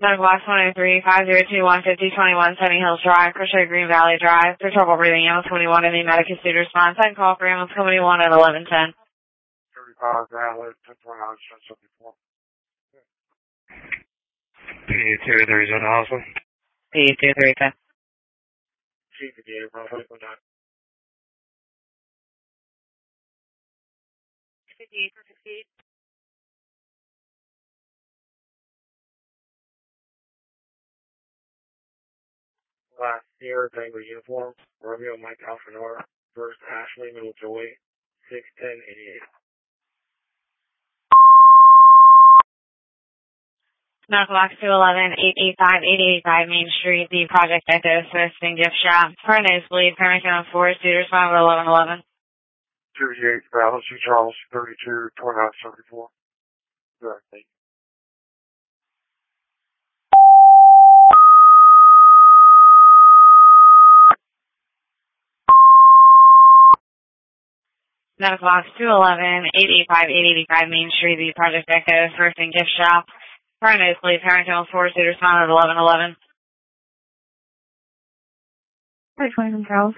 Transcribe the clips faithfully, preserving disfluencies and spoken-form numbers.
Medical box one oh three, five oh two, one five oh, twenty-one, Sunny Hills Drive, Crochet Green Valley Drive. For trouble breathing, ambulance twenty-one in the medic is to respond. Second call for ambulance company one at eleven ten. thirty-five, valid, ten twenty-nine, seventy-four. P two three zero hospital. P two three ten. C P D, bro, what was that? fifty-eight for fifty-eight. Last year, Tango uniform, Romeo Mike Alpha Nora, first Ashley, middle Joy, six ten eighty-eight. Medical box two eleven, eight eighty-five, eight eighty-five Main Street, the Project Echo, Smithson Gift Shop. For a nosebleed, paramedic on four, to respond with eleven eleven. two eight, valid, C Charles, thirty-two, twenty-nine, seventy-four. Correct, thank you. Medical box two eleven, eight eighty-five, eight eighty-five Main Street, the Project Echo, Smithson Gift Shop. For a nosebleed, paramedic on four, to respond with eleven eleven. twenty from Charles.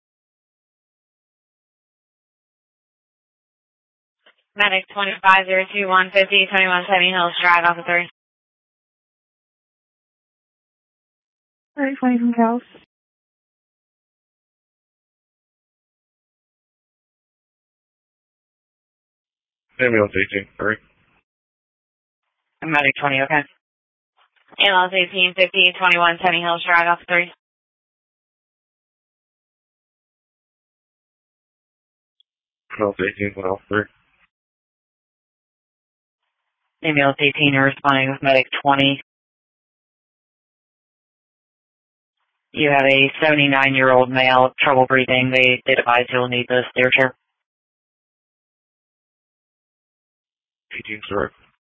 Medic twenty-five oh two, one five oh, twenty-one Sunny Hills Drive, Alpha three. twenty from Charles. Ambulance eighteen, three. Medic twenty, okay. Ambulance eighteen fifty, twenty-one Sunny Hills Drive, Alpha three. Ambulance eighteen, one Alpha three. Ambulance eighteen, you're responding with Medic twenty. You have a seventy-nine-year-old male, trouble breathing. They, they advise you'll need the stair chair. eighteen, correct.